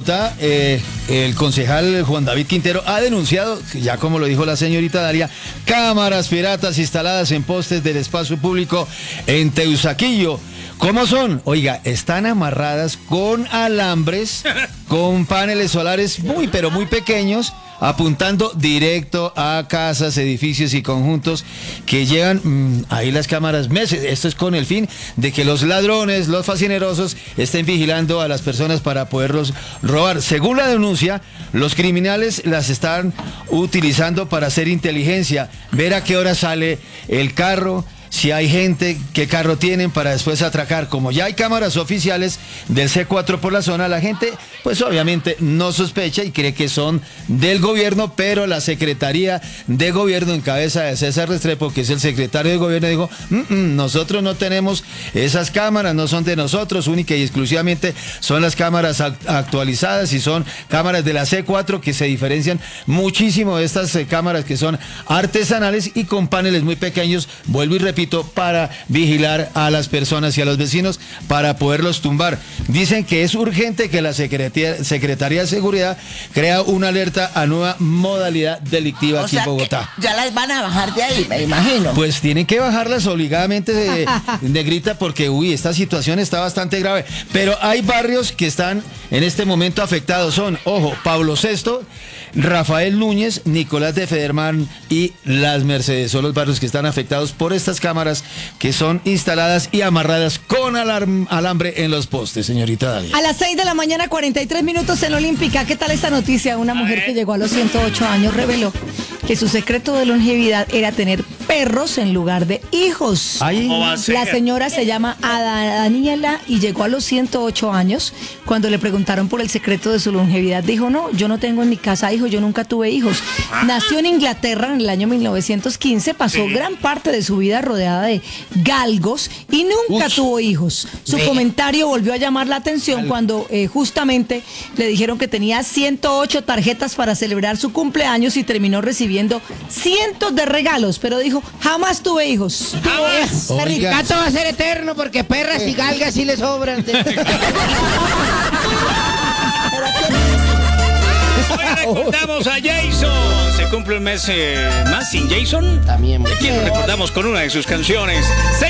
Bogotá, el concejal Juan David Quintero ha denunciado, ya como lo dijo la señorita Dalia, cámaras piratas instaladas en postes del espacio público en Teusaquillo. ¿Cómo son? Oiga, están amarradas con alambres, con paneles solares muy, pero muy pequeños, apuntando directo a casas, edificios y conjuntos que llevan ahí las cámaras meses. Esto es con el fin de que los ladrones, los fascinerosos, estén vigilando a las personas para poderlos robar. Según la denuncia, los criminales las están utilizando para hacer inteligencia, ver a qué hora sale el carro, si hay gente, qué carro tienen para después atracar. Como ya hay cámaras oficiales del C4 por la zona, la gente pues obviamente no sospecha y cree que son del gobierno, pero la Secretaría de Gobierno en cabeza de César Restrepo, que es el secretario de Gobierno, dijo, nosotros no tenemos esas cámaras, no son de nosotros, única y exclusivamente son las cámaras actualizadas y son cámaras de la C4 que se diferencian muchísimo de estas cámaras que son artesanales y con paneles muy pequeños, vuelvo y repito, para vigilar a las personas y a los vecinos para poderlos tumbar. Dicen que es urgente que la Secretaría de Seguridad crea una alerta a nueva modalidad delictiva aquí en Bogotá. Ya las van a bajar de ahí, me imagino. Pues tienen que bajarlas obligadamente, negrita, porque esta situación está bastante grave. Pero hay barrios que están en este momento afectados. Son, ojo, Pablo VI, Rafael Núñez, Nicolás de Federman y Las Mercedes. Son los barrios que están afectados por estas cámaras que son instaladas y amarradas con alambre en los postes, señorita Dalia. A las 6 de la mañana, 43 minutos en Olímpica. ¿Qué tal esta noticia? Una mujer que llegó a los 108 años reveló que su secreto de longevidad era tener perros en lugar de hijos. Ay. La señora se llama Daniela y llegó a los 108 años. Cuando le preguntaron por el secreto de su longevidad, dijo, no, yo no tengo en mi casa hijos, yo nunca tuve hijos. Nació en Inglaterra en el año 1915, pasó gran parte de su vida rodeada de galgos y nunca tuvo hijos. Su comentario volvió a llamar la atención cuando justamente le dijeron que tenía 108 tarjetas para celebrar su cumpleaños y terminó recibiendo cientos de regalos, pero dijo, jamás tuve hijos. El gato va a ser eterno porque perras y galgas sí le sobran. Hoy recordamos a Jason. Se cumple un mes más sin Jason. También. Aquí lo recordamos con una de sus canciones.